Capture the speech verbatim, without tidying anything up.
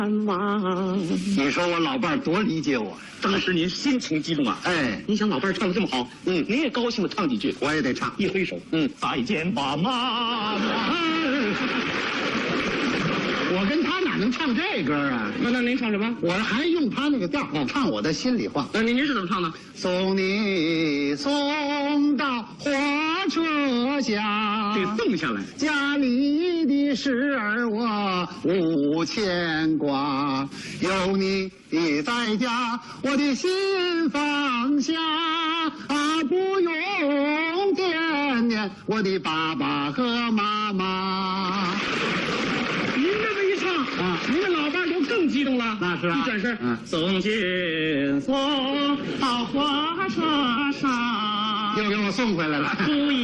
忙。 你说我老伴儿多理解我， 当时您心情激动啊！ 哎， 您想老伴儿唱的这么好， 嗯， 您也高兴的唱几句， 我也得唱。 一挥手， 嗯， 再见吧，妈妈。 我跟他哪能唱这歌啊？ 那那您唱什么？ 我还用他那个调，唱我的心里话。 那您您是怎么唱的？ 送你送到火车下， 这送下来。 家里的事儿我无牵挂，有你在家，我的心放下啊，不用惦念我的爸爸和妈妈。 您这么一唱啊，您的老伴儿就更激动了。 那是啊， 一转身， 嗯， 送进送到火车上， 又给我送回来了。